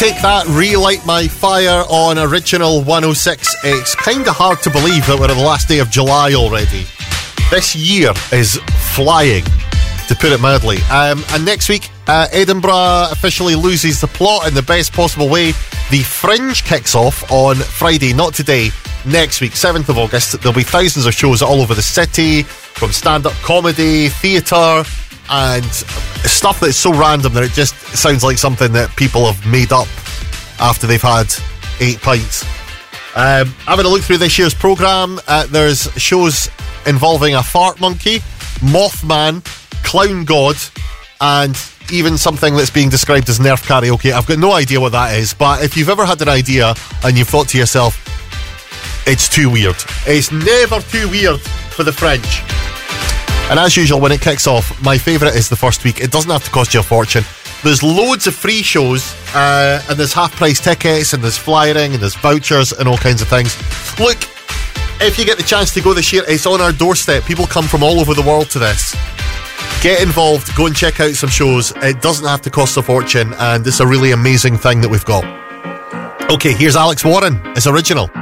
Take That, Relight My Fire on Original 106. It's kind of hard to believe that we're on the last day of July already. This year is flying, to put it mildly. And next week, Edinburgh officially loses the plot in the best possible way. The Fringe kicks off on Friday, not today, next week, 7th of August. There'll be thousands of shows all over the city, from stand-up comedy, theatre, and stuff that's so random that it just sounds like something that people have made up after they've had 8 pints. Having a look through this year's programme, there's shows involving a fart monkey, Mothman, Clown God, and even something that's being described as Nerf karaoke. I've got no idea what that is, but if you've ever had an idea and you've thought to yourself, it's too weird. It's never too weird for the Fringe. And as usual, when it kicks off, my favourite is the first week. It doesn't have to cost you a fortune. There's loads of free shows, and there's half-price tickets, and there's flyering, and there's vouchers, and all kinds of things. Look, if you get the chance to go this year, it's on our doorstep. People come from all over the world to this. Get involved, go and check out some shows. It doesn't have to cost a fortune, and it's a really amazing thing that we've got. Okay, here's Alex Warren. It's original.